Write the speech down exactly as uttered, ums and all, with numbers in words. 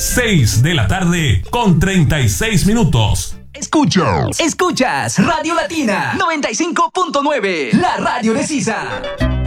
seis de la tarde con treinta y seis minutos. Escuchas, escuchas Radio Latina noventa y cinco punto nueve, la radio de Sisa.